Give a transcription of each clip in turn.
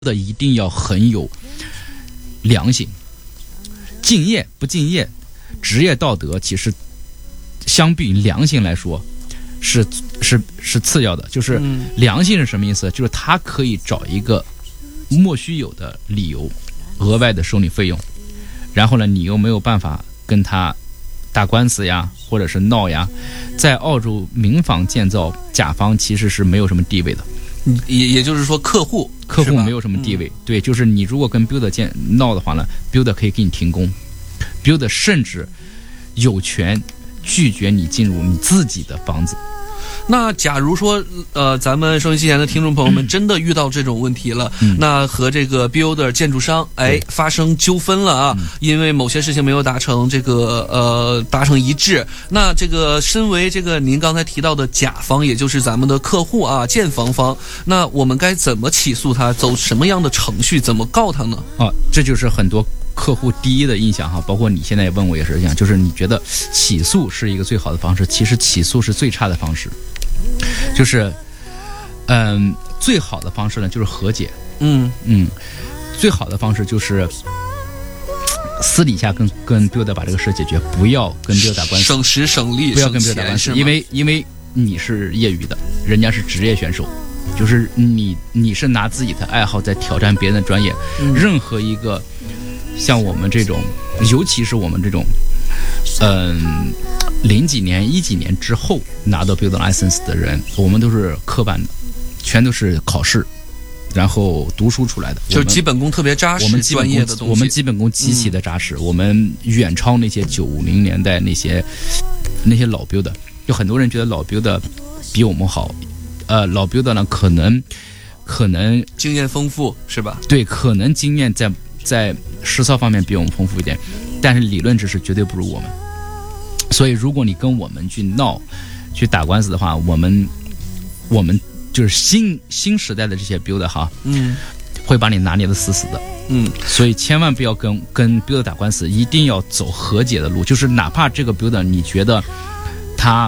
的一定要很有良心，敬业不敬业，职业道德其实相比良心来说是次要的。就是良心是什么意思？就是他可以找一个莫须有的理由额外的收你费用，然后呢你又没有办法跟他打官司呀或者是闹呀。在澳洲民房建造，甲方其实是没有什么地位的， 也就是说客户没有什么地位。对，就是你如果跟 builder 闹的话呢， builder 可以给你停工， builder 甚至有权拒绝你进入你自己的房子。 那假如说咱们收音机前的听众朋友们真的遇到这种问题了，那和这个 builder 建筑商发生纠纷了啊，因为某些事情没有达成一致，那这个身为这个您刚才提到的甲方，也就是咱们的客户啊，建房方，那我们该怎么起诉他，走什么样的程序，怎么告他呢？ 这就是很多客户第一的印象哈，包括你现在也问我也是这样，就是你觉得起诉是一个最好的方式，其实起诉是最差的方式。就是最好的方式呢就是和解。最好的方式就是私底下跟 builder 把这个事解决，不要跟 builder 打官司， 省时省力， 不要跟 builder 打官司，因为你是业余的，人家是职业选手，就是你是拿自己的爱好在挑战别人的专业。任何一个像我们这种，尤其是我们这种零几年一几年之后拿到 builder license 的人，我们都是科班的，全都是考试然后读书出来的， 就是基本功特别扎实，专业的东西。 我们基本功极其的扎实，我们远超那些90年代那些老 builder。有很多人觉得老 builder比我们好，老 builder 呢可能经验丰富是吧？ 对，可能经验在实操方面比我们丰富一点，但是理论知识绝对不如我们。所以如果你跟我们去闹去打官司的话，我们就是新时代的这些 builder 哈，会把你拿捏的死死的。所以千万不要跟 builder 打官司，一定要走和解的路。就是哪怕这个 builder 你觉得他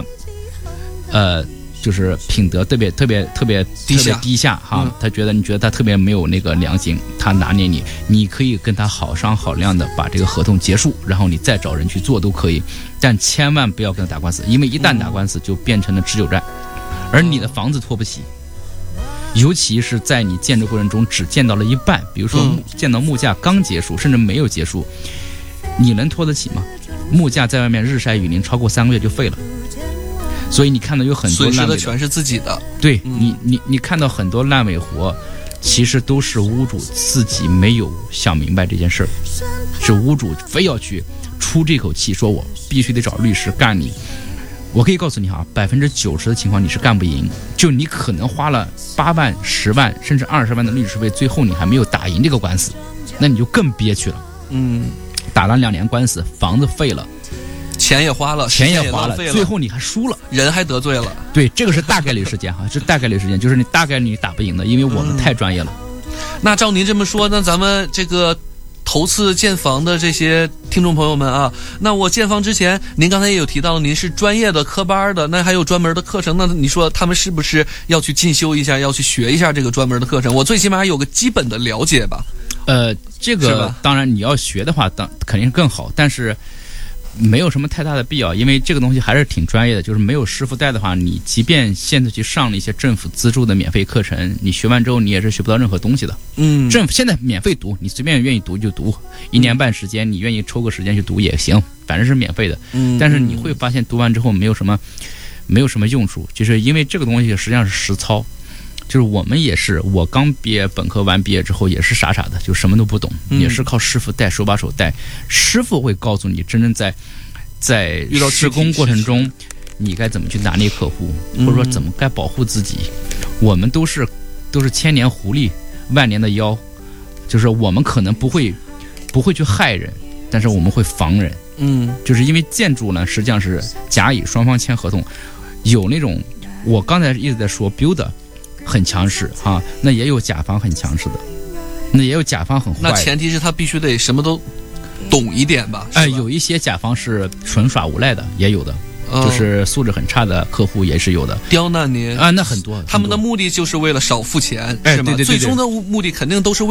就是品德特别低下哈，你觉得他特别没有那个良心，他拿捏你可以跟他好商好量的把这个合同结束，然后你再找人去做都可以，但千万不要跟他打官司，因为一旦打官司就变成了持久战，而你的房子拖不起。尤其是在你建筑过程中只建到了一半，比如说建到木架刚结束甚至没有结束，你能拖得起吗？木架在外面日晒雨淋超过3个月就废了。所以你看到有很多烂尾损失的全是自己的。 对，你看到很多烂尾活，其实都是屋主自己没有想明白这件事儿，是屋主非要去出这口气，说我必须得找律师干你。我可以告诉你哈，90%的情况你是干不赢，就你可能花了8万、10万甚至20万的律师费，最后你还没有打赢这个官司，那你就更憋屈了。打了2年官司，房子废了。 钱也花了， 最后你还输了， 人还得罪了。 对，这个是大概率事件哈，是大概率事件，就是你大概率打不赢的，因为我们太专业了。 那照您这么说，那咱们这个头次建房的这些听众朋友们啊，那我建房之前，您刚才也有提到，您是专业的科班的，那还有专门的课程，那你说他们是不是要去进修一下，要去学一下这个专门的课程？我最起码有个基本的了解吧。 这个当然你要学的话，肯定是更好，但是没有什么太大的必要，因为这个东西还是挺专业的，就是没有师傅带的话，你即便现在去上了一些政府资助的免费课程，你学完之后你也是学不到任何东西的。政府现在免费读，你随便愿意读就读，1年半时间，你愿意抽个时间去读也行，反正是免费的。但是你会发现读完之后没有什么用处，就是因为这个东西实际上是实操。就是我们也是，我刚毕业本科完毕业之后也是傻傻的，就什么都不懂，也是靠师傅带，手把手带。师傅会告诉你真正在遇到施工过程中你该怎么去拿捏客户，或者说怎么该保护自己。我们都是千年狐狸万年的妖，就是我们可能不会去害人，但是我们会防人。就是因为建筑呢实际上是甲乙双方签合同，有那种我刚才一直在说 builder很强势哈，那也有甲方很强势的，那也有甲方很坏的。 那前提是他必须得什么都懂一点吧？ 有一些甲方是纯耍无赖的，也有的。 就是素质很差的客户也是有的， 刁难您啊，那很多， 他们的目的就是为了少付钱，是吗？ 对， 最终的目的肯定都是